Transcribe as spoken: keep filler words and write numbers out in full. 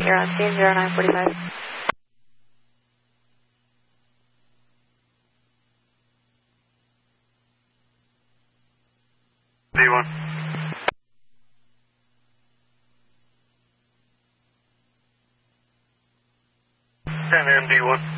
You're on scene zero nine forty-five. D one. ten M D one.